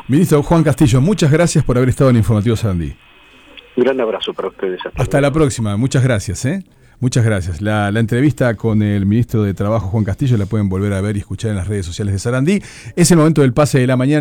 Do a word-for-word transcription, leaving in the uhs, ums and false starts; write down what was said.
Ministro Juan Castillo, muchas gracias por haber estado en Informativo Sarandí. Un gran abrazo para ustedes. Hasta, Hasta la próxima, muchas gracias. ¿eh? Muchas gracias. La, la entrevista con el ministro de Trabajo, Juan Castillo, la pueden volver a ver y escuchar en las redes sociales de Sarandí. Es el momento del pase de la mañana.